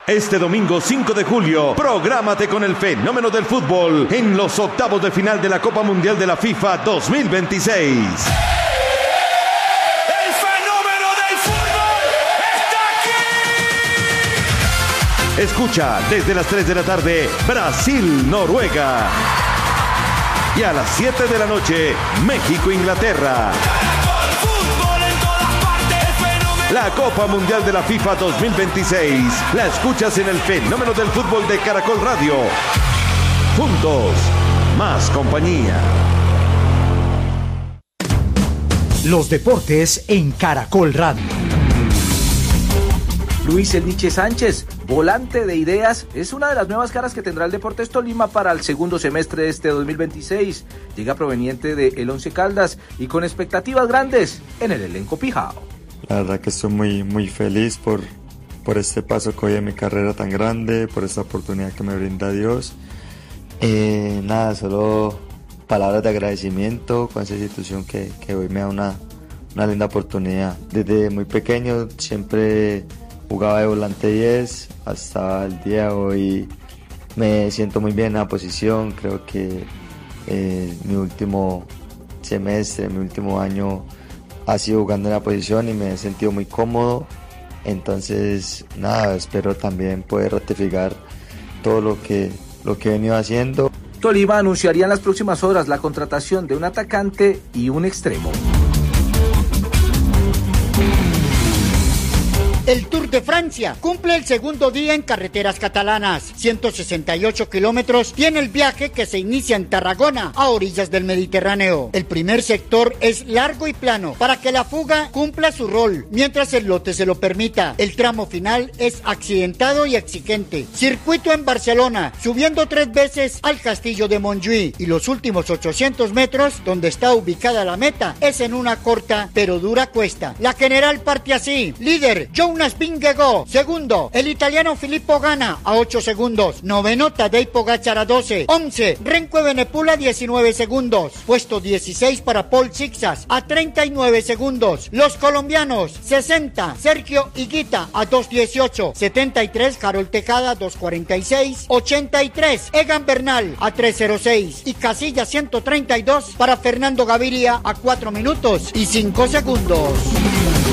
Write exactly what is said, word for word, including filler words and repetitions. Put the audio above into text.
Este domingo cinco de julio, prográmate con el fenómeno del fútbol en los octavos de final de la Copa Mundial de la FIFA dos mil veintiséis. ¡El fenómeno del fútbol está aquí! Escucha desde las tres de la tarde, Brasil-Noruega. Y a las siete de la noche, México-Inglaterra. La Copa Mundial de la FIFA dos mil veintiséis la escuchas en el fenómeno del fútbol de Caracol Radio. Juntos, más compañía. Los deportes en Caracol Radio. Luis El Niche Sánchez, volante de ideas, es una de las nuevas caras que tendrá el Deportes Tolima para el segundo semestre de este dos mil veintiséis. Llega proveniente de el Once Caldas y con expectativas grandes en el elenco Pijao. La verdad que estoy muy, muy feliz por, por este paso que hoy en mi carrera tan grande, por esta oportunidad que me brinda Dios. Eh, nada, solo palabras de agradecimiento con esa institución que, que hoy me da una, una linda oportunidad. Desde muy pequeño siempre jugaba de volante diez, hasta el día de hoy me siento muy bien en la posición. Creo que eh, mi último semestre, mi último año ha sido jugando en la posición y me he sentido muy cómodo. Entonces nada, espero también poder ratificar todo lo que, lo que he venido haciendo. Tolima anunciaría en las próximas horas la contratación de un atacante y un extremo. El Tour de Francia cumple el segundo día en carreteras catalanas. ciento sesenta y ocho kilómetros tiene el viaje, que se inicia en Tarragona, a orillas del Mediterráneo. El primer sector es largo y plano para que la fuga cumpla su rol, mientras el lote se lo permita. El tramo final es accidentado y exigente. Circuito en Barcelona, subiendo tres veces al castillo de Montjuïc, y los últimos ochocientos metros, donde está ubicada la meta, es en una corta pero dura cuesta. La general parte así: líder Jonas Vingegaard, segundo el italiano Filippo Ganna a ocho segundos, noveno Tadej Pogačar a doce, once Renko Evenepoel a diecinueve segundos, puesto dieciséis para Paul Sixas a treinta y nueve segundos. Los colombianos: sesenta Sergio Higuita a dos dieciocho, setenta y tres Harold Tejada a dos cuarenta y seis, ochenta y tres Egan Bernal a tres cero seis y casilla ciento treinta y dos para Fernando Gaviria a cuatro minutos y cinco segundos.